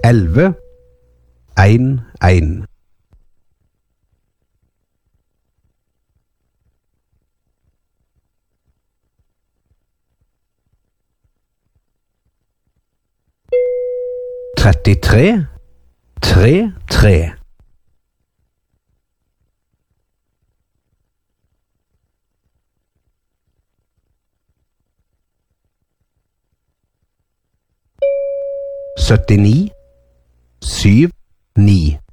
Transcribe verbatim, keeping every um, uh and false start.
elleve, en, en. trettitre, tre, tre. syttini, syv, ni.